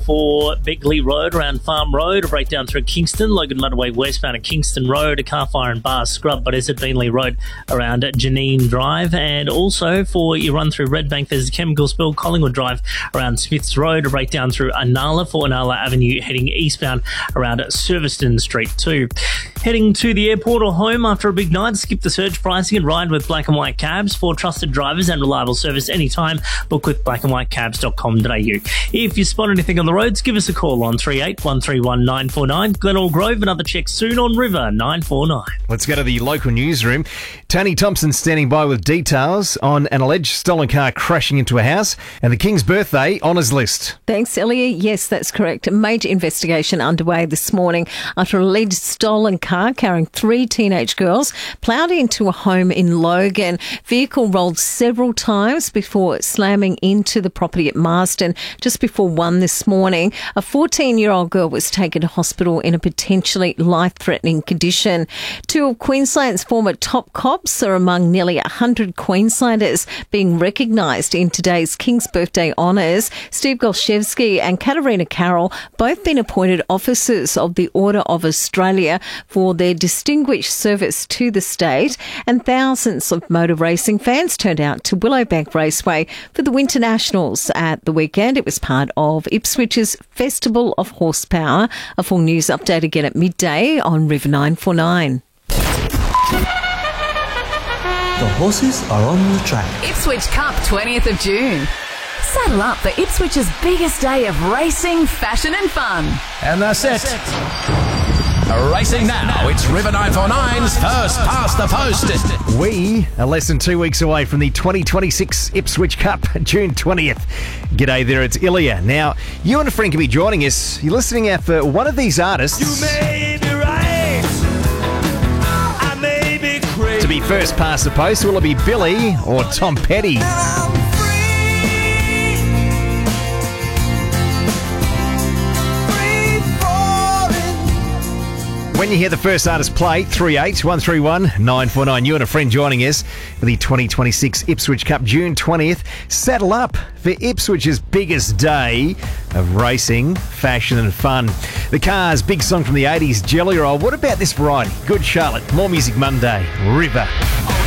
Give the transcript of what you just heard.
for Beckley Road around Farm Road, a breakdown through Kingston, Logan Motorway westbound at Kingston Road, a car fire and bar scrub, but is at Beanley Road around Janine Drive. And also for your run through Redbank, there's a chemical spill, Collingwood Drive around Smiths Road, a breakdown through Anala for Anala Avenue heading eastbound around Serviston Street too. Heading to the airport or home after a big night, skip the surge pricing and ride with Black and White Cabs for trusted drivers and reliable service anytime. Book with blackandwhitecabs.com.au. If you spot anything on the roads, give us a call on 38131949. 949. Glenelg Grove, another check soon on River 949. Let's go to the local newsroom. Tony Thompson standing by with details on an alleged stolen car crashing into a house and the King's birthday honours list. Thanks, Elliot. Yes, that's correct. A major investigation underway this morning after an alleged stolen car carrying 3 teenage girls ploughed into a home in Logan. Vehicle rolled several times before slamming into the property at Marsden just before 1 this morning. A 14-year-old girl was taken to hospital in a potentially life-threatening condition. 2 of Queensland's former top cops are among nearly 100 Queenslanders being recognised in today's King's Birthday honours. Steve Golshevsky and Katarina Carroll both been appointed officers of the Order of Australia for their distinguished service to the state, and thousands of motor racing fans turned out to Willowbank Raceway for the Winter Nationals at the weekend. It was part of Ipswich's Festival of Horsepower. A full news update again at midday on River 949. The horses are on the track. Ipswich Cup 20th of June. Saddle up for Ipswich's biggest day of racing, fashion and fun. And that's it. Racing now, it's River 949's first past the post. We are less than 2 weeks away from the 2026 Ipswich Cup, June 20th. G'day there, it's Ilya. Now, you and a friend can be joining us. You're listening out for one of these artists. You may be right, I may be crazy. To be first past the post, will it be Billy or Tom Petty? When you hear the first artist play, 381319 949. You and a friend joining us for the 2026 Ipswich Cup, June 20th. Saddle up for Ipswich's biggest day of racing, fashion and fun. The Cars, big song from the 80s, Jelly Roll. What about this variety? Good Charlotte. More Music Monday. River.